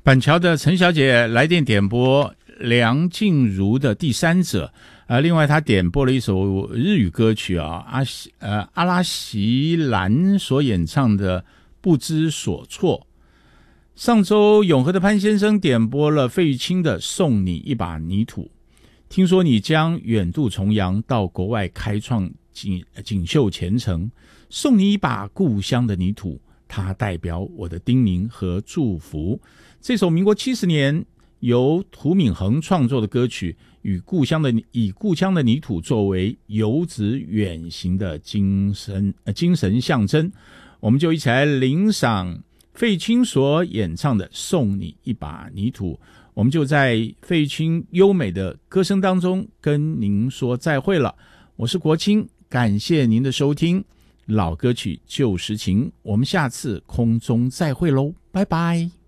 板桥的陈小姐来电点播梁静茹的第三者，另外她点播了一首日语歌曲阿拉席兰所演唱的不知所措。上周永和的潘先生点播了费玉清的送你一把泥土，听说你将远渡重洋到国外开创锦绣前程，送你一把故乡的泥土，它代表我的叮咛和祝福。这首民国70年由涂敏恒创作的歌曲，以故乡的泥土作为游子远行的精神象征，我们就一起来领赏费玉清所演唱的《送你一把泥土》。我们就在费玉清优美的歌声当中跟您说再会了。我是国清，感谢您的收听。老歌曲旧时情，我们下次空中再会喽，拜拜。